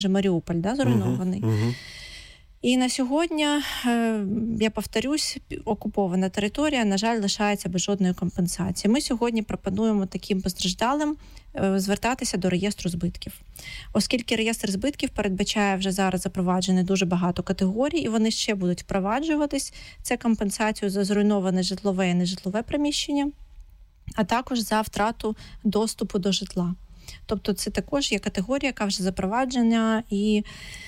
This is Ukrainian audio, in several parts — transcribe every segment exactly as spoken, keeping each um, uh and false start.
Маріуполь, да, зруйнований. Uh-huh, uh-huh. І на сьогодні, я повторюсь, окупована територія, на жаль, лишається без жодної компенсації. Ми сьогодні пропонуємо таким постраждалим звертатися до реєстру збитків. Оскільки реєстр збитків передбачає вже зараз запроваджене дуже багато категорій, і вони ще будуть впроваджуватись. Це компенсацію за зруйноване житлове і нежитлове приміщення, а також за втрату доступу до житла. Тобто це також є категорія, яка вже запроваджена і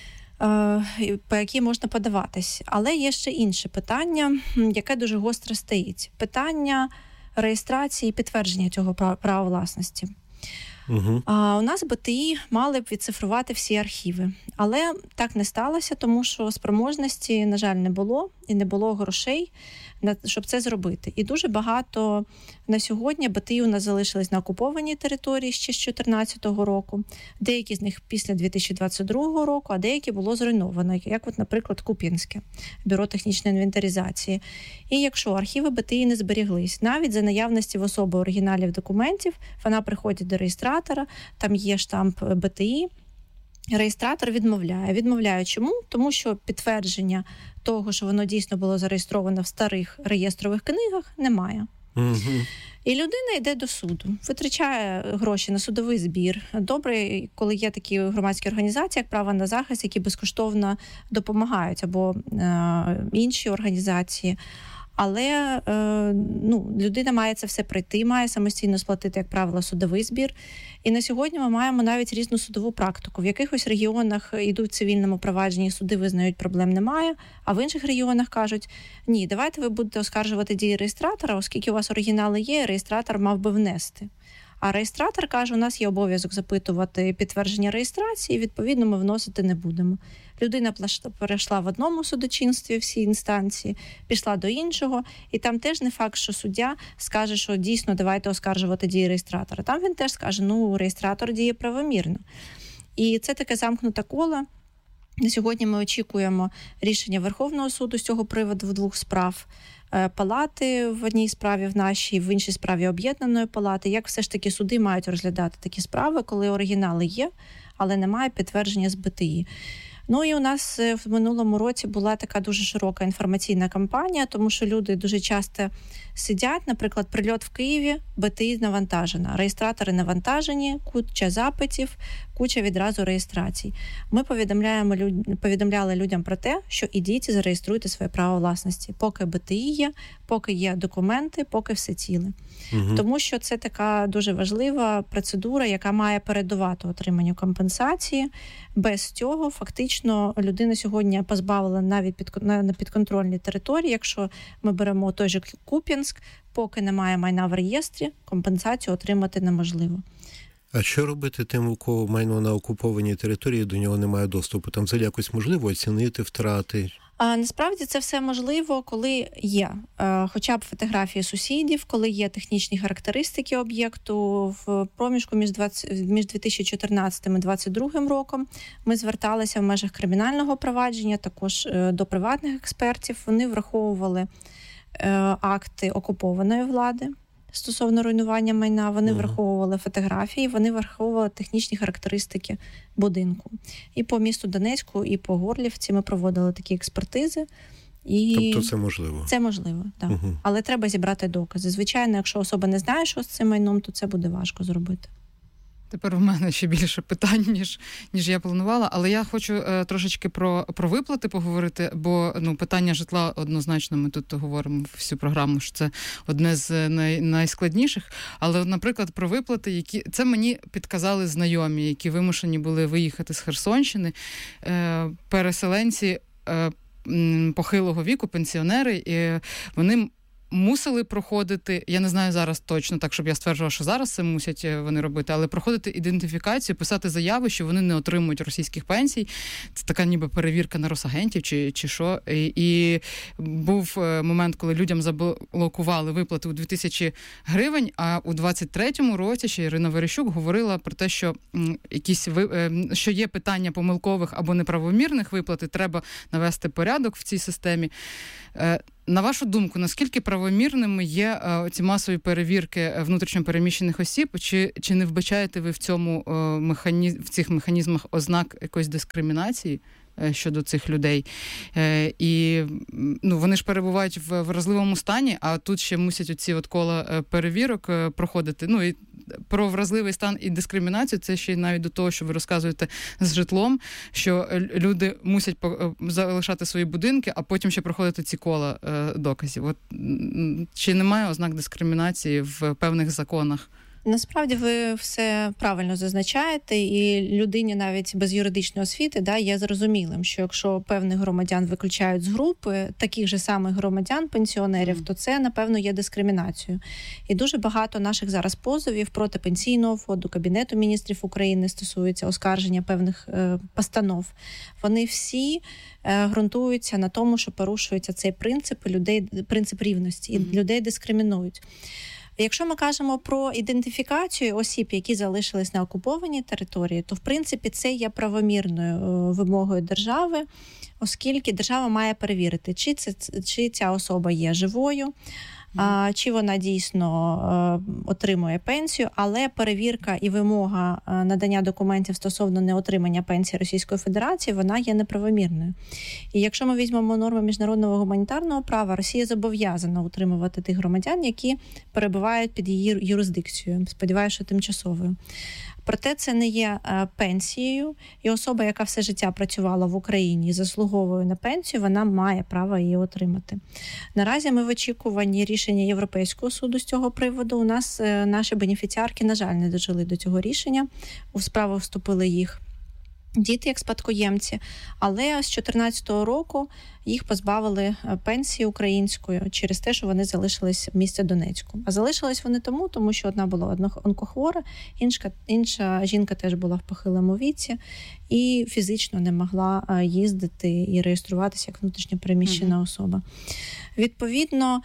по якій можна подаватись. Але є ще інше питання, яке дуже гостро стоїть. Питання реєстрації і підтвердження цього права власності. Угу. А у нас БТІ мали б відцифрувати всі архіви. Але так не сталося, тому що спроможності, на жаль, не було і не було грошей, щоб це зробити. І дуже багато на сьогодні БТІ у нас залишились на окупованій території ще з дві тисячі чотирнадцятого року. Деякі з них після дві тисячі двадцять другого року, а деякі було зруйновано, як от, наприклад, Куп'янське, Бюро технічної інвентаризації. І якщо архіви БТІ не зберіглись, навіть за наявності в особи оригіналів документів, вона приходить до реєстратора, там є штамп БТІ, реєстратор відмовляє. Відмовляє чому? Тому що підтвердження того, що воно дійсно було зареєстровано в старих реєстрових книгах, немає. Угу. І людина йде до суду, витрачає гроші на судовий збір. Добре, коли є такі громадські організації, як «Право на захист», які безкоштовно допомагають, або е, інші організації. Але е, ну, людина має це все пройти, має самостійно сплатити, як правило, судовий збір. І на сьогодні ми маємо навіть різну судову практику. В якихось регіонах йдуть в цивільному провадженні, суди визнають, проблем немає, а в інших регіонах кажуть, ні, давайте ви будете оскаржувати дії реєстратора, оскільки у вас оригінали є, реєстратор мав би внести. А реєстратор каже, у нас є обов'язок запитувати підтвердження реєстрації, відповідно, ми вносити не будемо. Людина перейшла в одному судочинстві всі інстанції, пішла до іншого, і там теж не факт, що суддя скаже, що дійсно давайте оскаржувати дії реєстратора. Там він теж скаже, ну, реєстратор діє правомірно. І це таке замкнуте коло. На сьогодні ми очікуємо рішення Верховного суду з цього приводу в двох справ. Палати в одній справі, в нашій, в іншій справі об'єднаної палати. Як все ж таки суди мають розглядати такі справи, коли оригінали є, але немає підтвердження з БТІ. Ну і у нас в минулому році була така дуже широка інформаційна кампанія, тому що люди дуже часто сидять, наприклад, прильот в Києві, БТІ навантажена, реєстратори навантажені, куча запитів, куча відразу реєстрацій. Ми повідомляємо, повідомляли людям про те, що ідіть і зареєструйте своє право власності, поки БТІ є, поки є документи, поки все ціле. Угу. Тому що це така дуже важлива процедура, яка має передувати отриманню компенсації. Без цього фактично людина сьогодні позбавила навіть під, на, на підконтрольній території, якщо ми беремо той же Куп'янськ, поки немає майна в реєстрі, компенсацію отримати неможливо. А що робити тим, у кого майно на окупованій території, до нього немає доступу? Там взагалі якось можливо оцінити втрати? А, насправді це все можливо, коли є е, хоча б фотографії сусідів, коли є технічні характеристики об'єкту. В проміжку між, двадцять, між дві тисячі чотирнадцятим і двадцять другим роком ми зверталися в межах кримінального провадження, також е, до приватних експертів. Вони враховували е, акти окупованої влади стосовно руйнування майна, вони uh-huh. враховували фотографії, вони враховували технічні характеристики будинку. І по місту Донецьку, і по Горлівці ми проводили такі експертизи. І тобто це можливо? Це можливо, так. Uh-huh. Але треба зібрати докази. Звичайно, якщо особа не знає, що з цим майном, то це буде важко зробити. Тепер в мене ще більше питань, ніж, ніж я планувала, але я хочу е, трошечки про, про виплати поговорити, бо ну, питання житла однозначно, ми тут говоримо всю програму, що це одне з най, найскладніших, але, наприклад, про виплати, які це мені підказали знайомі, які вимушені були виїхати з Херсонщини, е, переселенці е, похилого віку, пенсіонери, і вони мусили проходити, я не знаю зараз точно, так, щоб я стверджувала, що зараз це мусять вони робити, але проходити ідентифікацію, писати заяви, що вони не отримують російських пенсій. Це така ніби перевірка на росагентів чи, чи що. І, і був момент, коли людям заблокували виплати у дві тисячі гривень, а у двадцять третьому році ще Ірина Верещук говорила про те, що якісь що є питання помилкових або неправомірних виплат, і треба навести порядок в цій системі. На вашу думку, наскільки правомірними є е, ці масові перевірки внутрішньопереміщених осіб? Чи, чи не вбачаєте ви в цьому е, механіз... в цих механізмах ознак якоїсь дискримінації е, щодо цих людей? Е, і ну, вони ж перебувають в вразливому стані, а тут ще мусять оці от кола перевірок е, проходити. Ну, і про вразливий стан і дискримінацію, це ще й навіть до того, що ви розказуєте з житлом, що люди мусять залишати свої будинки, а потім ще проходити ці кола доказів. От, чи немає ознак дискримінації в певних законах? Насправді ви все правильно зазначаєте, і людині навіть без юридичної освіти да, є зрозумілим, що якщо певних громадян виключають з групи, таких же самих громадян, пенсіонерів, mm. то це, напевно, є дискримінацією. І дуже багато наших зараз позовів проти Пенсійного фонду, Кабінету міністрів України стосується оскарження певних е, постанов. Вони всі е, ґрунтуються на тому, що порушується цей принцип, людей, принцип рівності, і mm. людей дискримінують. Якщо ми кажемо про ідентифікацію осіб, які залишились на окупованій території, то, в принципі, це є правомірною вимогою держави, оскільки держава має перевірити, чи, це, чи ця особа є живою, а, чи вона дійсно а, отримує пенсію, але перевірка і вимога а, надання документів стосовно неотримання пенсії Російської Федерації, вона є неправомірною. І якщо ми візьмемо норми міжнародного гуманітарного права, Росія зобов'язана утримувати тих громадян, які перебувають під її юрисдикцією. Сподіваюся, що тимчасовою. Проте це не є пенсією, і особа, яка все життя працювала в Україні і заслуговує на пенсію, вона має право її отримати. Наразі ми в очікуванні рішення Європейського суду з цього приводу. У нас наші бенефіціарки, на жаль, не дожили до цього рішення. У справу вступили їх діти як спадкоємці, але з дві тисячі чотирнадцятого року їх позбавили пенсії української через те, що вони залишились в місті Донецьку. А залишились вони тому, тому що одна була онкохвора, інша, інша жінка теж була в похилому віці і фізично не могла їздити і реєструватися як внутрішньо переміщена mm-hmm. особа. Відповідно,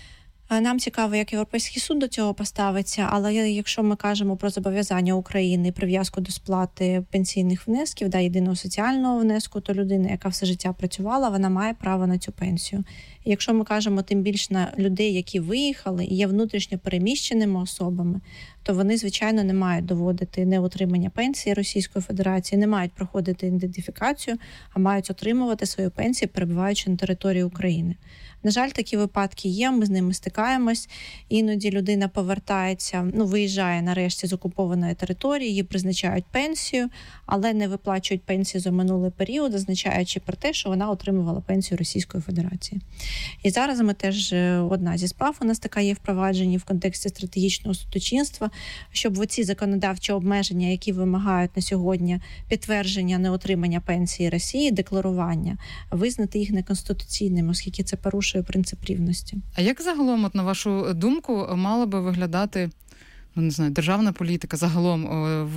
нам цікаво, як Європейський суд до цього поставиться, але якщо ми кажемо про зобов'язання України, прив'язку до сплати пенсійних внесків, да, єдиного соціального внеску, то людина, яка все життя працювала, вона має право на цю пенсію. І якщо ми кажемо тим більше на людей, які виїхали і є внутрішньо переміщеними особами, то вони, звичайно, не мають доводити неотримання пенсії Російської Федерації, не мають проходити ідентифікацію, а мають отримувати свою пенсію, перебуваючи на території України. На жаль, такі випадки є, ми з ними стикаємось. Іноді людина повертається, ну, виїжджає нарешті з окупованої території, їй призначають пенсію, але не виплачують пенсію за минулий період, означаючи про те, що вона отримувала пенсію Російської Федерації. І зараз ми теж, одна зі справ у нас така є впроваджені в контексті стратегічного судочинства, щоб оці законодавчі обмеження, які вимагають на сьогодні підтвердження неотримання пенсії Росії, декларування, визнати їх неконституційними, оскільки це порушує принцип рівності. А як загалом, от на вашу думку, мала би виглядати, ну не знаю, державна політика загалом,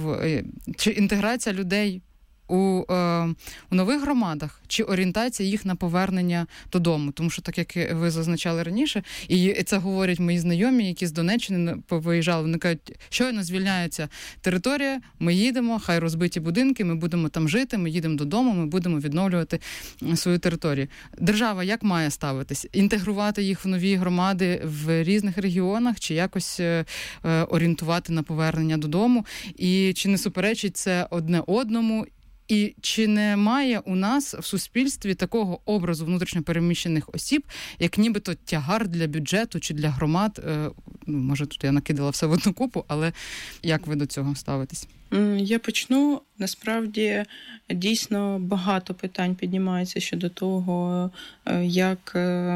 в чи інтеграція людей у, е, у нових громадах, чи орієнтація їх на повернення додому? Тому що, так як ви зазначали раніше, і це говорять мої знайомі, які з Донеччини повиїжджали, вони кажуть, щойно звільняється територія, ми їдемо, хай розбиті будинки, ми будемо там жити, ми їдемо додому, ми будемо відновлювати свою територію. Держава як має ставитись? Інтегрувати їх в нові громади в різних регіонах, чи якось е, орієнтувати на повернення додому? І чи не суперечить це одне одному? І чи немає у нас в суспільстві такого образу внутрішньопереміщених осіб, як нібито тягар для бюджету чи для громад? Ну, може, тут я накидала все в одну купу, але як ви до цього ставитесь? Я почну. Насправді, дійсно багато питань піднімається щодо того, як...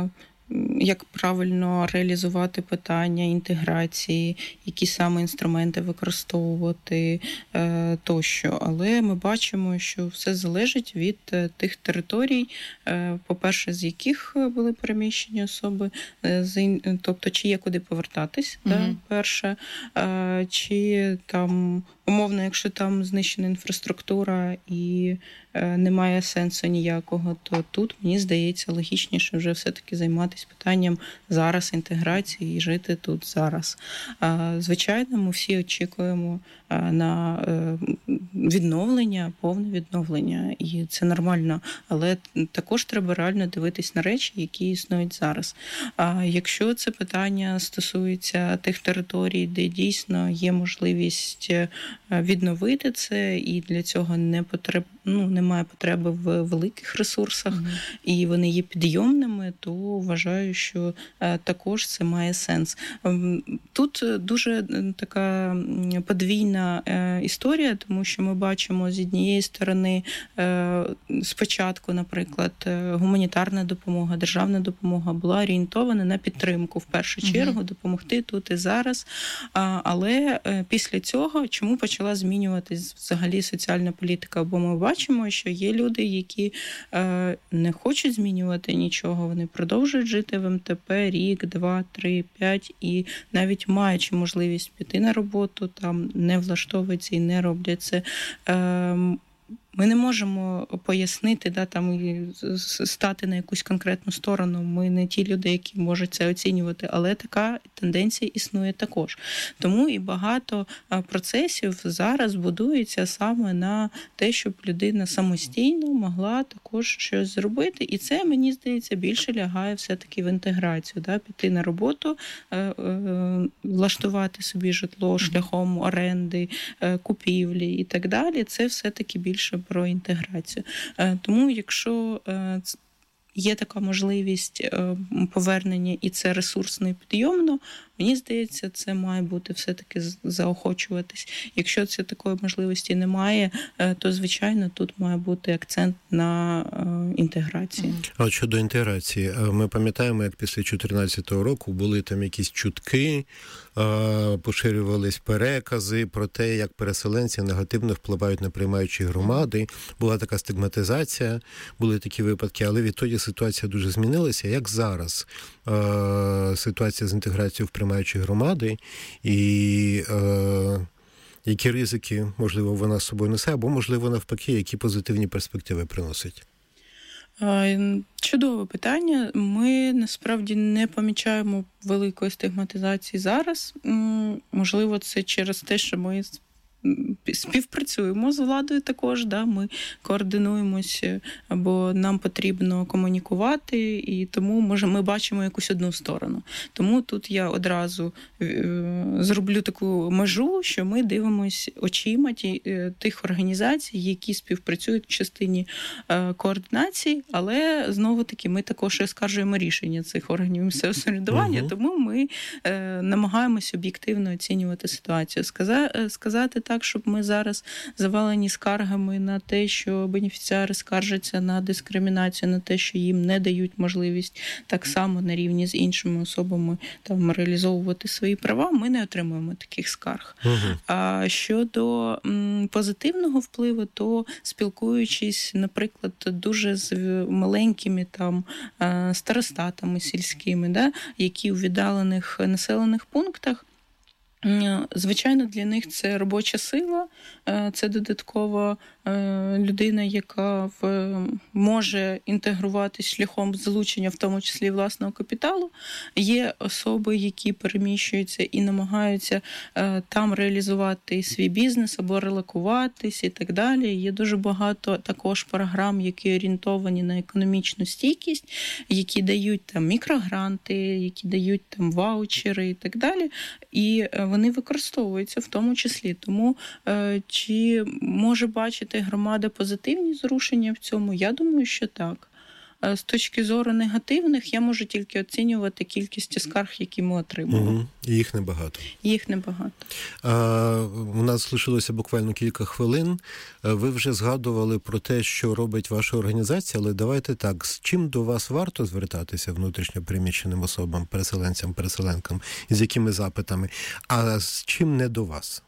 як правильно реалізувати питання інтеграції, які саме інструменти використовувати е, тощо. Але ми бачимо, що все залежить від е, тих територій, е, по-перше, з яких були переміщені особи, е, з, тобто чи є куди повертатись, mm-hmm. да, перше, е, чи там, умовно, якщо там знищена інфраструктура і е, немає сенсу ніякого, то тут, мені здається, логічніше вже все-таки займатися питанням зараз інтеграції і жити тут зараз. Звичайно, ми всі очікуємо на відновлення, повне відновлення, і це нормально. Але також треба реально дивитись на речі, які існують зараз. А якщо це питання стосується тих територій, де дійсно є можливість відновити це, і для цього не потреб, ну, немає потреби в великих ресурсах, mm-hmm. і вони є підйомними, то вважаю, що також це має сенс. Тут дуже така подвійна історія, тому що ми бачимо з однієї сторони спочатку, наприклад, гуманітарна допомога, державна допомога була орієнтована на підтримку в першу чергу, mm-hmm. допомогти тут і зараз. Але після цього, чому почала змінюватись взагалі соціальна політика? Бо ми бачимо, що є люди, які не хочуть змінювати нічого, вони продовжують жити в ем те пе рік, два, три, п'ять, і навіть маючи можливість піти на роботу, там не влаштовуються і не роблять це. Ми не можемо пояснити, да, там, стати на якусь конкретну сторону. Ми не ті люди, які можуть це оцінювати, але така тенденція існує також. Тому і багато процесів зараз будується саме на те, щоб людина самостійно могла також щось зробити. І це, мені здається, більше лягає все-таки в інтеграцію. Да? Піти на роботу, влаштувати собі житло шляхом оренди, купівлі і так далі. Це все-таки більше про інтеграцію. Тому, якщо є така можливість повернення і це ресурсно і підйомно, мені здається, це має бути все-таки заохочуватись. Якщо це такої можливості немає, то, звичайно, тут має бути акцент на інтеграції. А от щодо інтеграції, ми пам'ятаємо, як після чотирнадцятого року були там якісь чутки, поширювались перекази про те, як переселенці негативно впливають на приймаючі громади. Була така стигматизація, були такі випадки, але відтоді ситуація дуже змінилася. Як зараз ситуація з інтеграцією в приймаючі громади і е, які ризики, можливо, вона з собою несе, або, можливо, навпаки, які позитивні перспективи приносить? Чудове питання. Ми, насправді, не помічаємо великої стигматизації зараз. Можливо, це через те, що ми співпрацюємо з владою також, да, ми координуємося, бо нам потрібно комунікувати, і тому, може, ми бачимо якусь одну сторону. Тому тут я одразу зроблю таку межу, що ми дивимося очима тих організацій, які співпрацюють в частині координації, але, знову-таки, ми також оскаржуємо рішення цих органів місцевого самоврядування, угу. тому ми намагаємося об'єктивно оцінювати ситуацію. Сказати так, так, щоб ми зараз завалені скаргами на те, що бенефіціари скаржаться на дискримінацію, на те, що їм не дають можливість так само на рівні з іншими особами там реалізовувати свої права, ми не отримуємо таких скарг. Угу. А щодо м, позитивного впливу, то спілкуючись, наприклад, дуже з маленькими там старостатами сільськими, да, які у віддалених населених пунктах, звичайно, для них це робоча сила, це додаткова людина, яка в, може інтегруватись шляхом залучення, в тому числі власного капіталу. Є особи, які переміщуються і намагаються там реалізувати свій бізнес або релокуватись і так далі. Є дуже багато також програм, які орієнтовані на економічну стійкість, які дають там мікрогранти, які дають там ваучери і так далі. І вони використовуються в тому числі. Тому чи може бачити громада позитивні зрушення в цьому? Я думаю, що так. З точки зору негативних, я можу тільки оцінювати кількість скарг, які ми отримали. Угу. Їх небагато. Їх небагато. А, у нас лишилося буквально кілька хвилин. Ви вже згадували про те, що робить ваша організація, але давайте так, з чим до вас варто звертатися внутрішньо переміщеним особам, переселенцям, переселенкам, і з якими запитами, а з чим не до вас?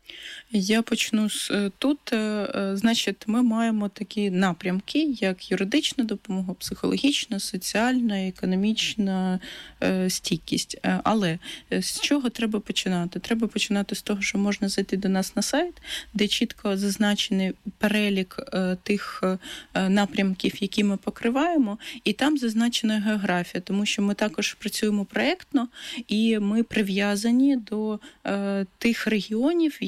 Я почну з тут. Значить, ми маємо такі напрямки, як юридична допомога, психологічна, соціальна, економічна стійкість. Але з чого треба починати? Треба починати з того, що можна зайти до нас на сайт, де чітко зазначений перелік тих напрямків, які ми покриваємо, і там зазначена географія, тому що ми також працюємо проєктно, і ми прив'язані до тих регіонів, які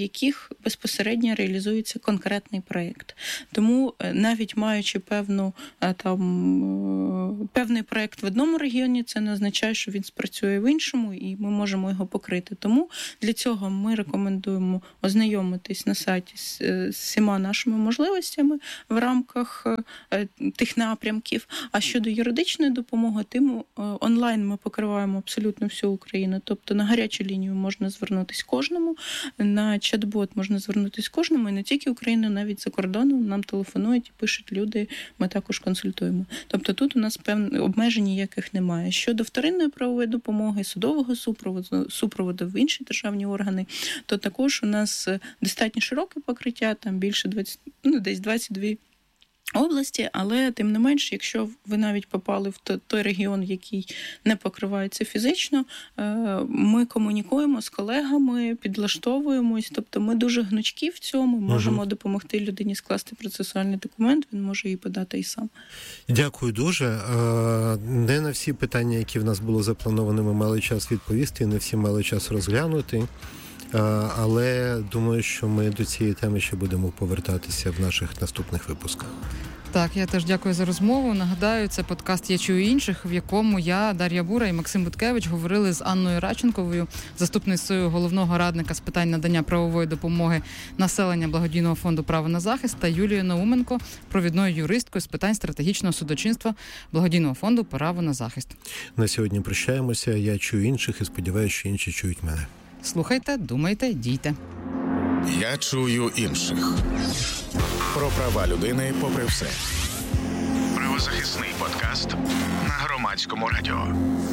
яких безпосередньо реалізується конкретний проєкт. Тому навіть маючи певну, там, певний проєкт в одному регіоні, це не означає, що він спрацює в іншому, і ми можемо його покрити. Тому для цього ми рекомендуємо ознайомитись на сайті з, з всіма нашими можливостями в рамках тих напрямків. А щодо юридичної допомоги, тим онлайн ми покриваємо абсолютно всю Україну. Тобто на гарячу лінію можна звернутися кожному, на чат-бот можна звернутися кожному, і не тільки Україну, навіть за кордоном нам телефонують і пишуть люди, ми також консультуємо. Тобто тут у нас певні обмежень ніяких немає. Щодо вторинної правової допомоги, судового супроводу, супроводу в інші державні органи, то також у нас достатньо широке покриття, там більше двадцять, ну, десь двадцять дві області, але тим не менш, якщо ви навіть попали в той регіон, який не покривається фізично, ми комунікуємо з колегами, підлаштовуємось, тобто ми дуже гнучкі в цьому, можемо угу. допомогти людині скласти процесуальний документ, він може її подати і сам. Дякую дуже. Не на всі питання, які в нас було заплановані, ми мали час відповісти, не всі мали час розглянути. Але думаю, що ми до цієї теми ще будемо повертатися в наших наступних випусках. Так, я теж дякую за розмову. Нагадаю, це подкаст «Я чую інших», в якому я, Дар'я Бура і Максим Буткевич говорили з Анною Радченковою, заступницею головного радника з питань надання правової допомоги населення Благодійного фонду «Право на захист», та Юлією Науменко, провідною юристкою з питань стратегічного судочинства Благодійного фонду «Право на захист». На сьогодні прощаємося. Я чую інших і сподіваюся, що інші чують мене. Слухайте, думайте, дійте. Я чую інших. Про права людини попри все. Правозахисний подкаст на Громадському радіо.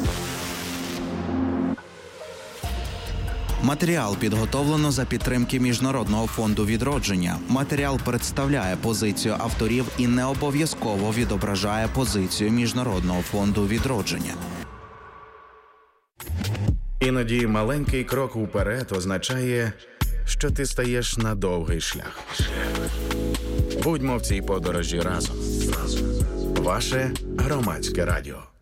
Матеріал підготовлено за підтримки Міжнародного фонду відродження. Матеріал представляє позицію авторів і не обов'язково відображає позицію Міжнародного фонду відродження. Іноді маленький крок уперед означає, що ти стаєш на довгий шлях. Будьмо в цій подорожі разом. Ваше Громадське радіо.